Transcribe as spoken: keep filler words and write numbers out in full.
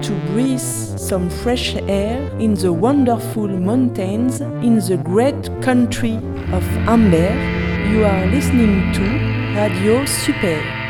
to breathe some fresh air in the wonderful mountains in the great country of Amber. You are listening to Radio Super.